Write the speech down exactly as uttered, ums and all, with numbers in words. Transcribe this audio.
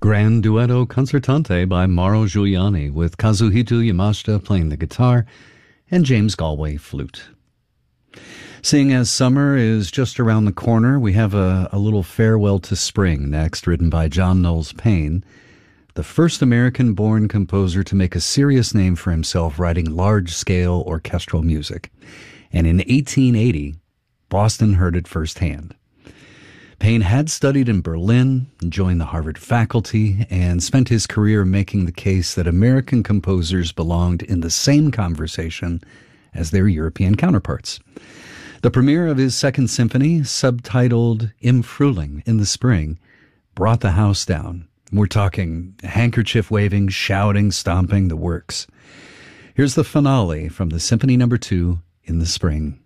Grand Duetto Concertante by Mauro Giuliani with Kazuhito Yamashita playing the guitar and James Galway flute. Seeing as summer is just around the corner, we have a, a little farewell to spring next, written by John Knowles Paine, the first American-born composer to make a serious name for himself writing large-scale orchestral music. And in eighteen eighty, Boston heard it firsthand. Paine had studied in Berlin, joined the Harvard faculty, and spent his career making the case that American composers belonged in the same conversation as their European counterparts. The premiere of his Second Symphony, subtitled Im Frühling, in the spring, brought the house down. We're talking handkerchief waving, shouting, stomping, the works. Here's the finale from the Symphony Number Two, In the Spring.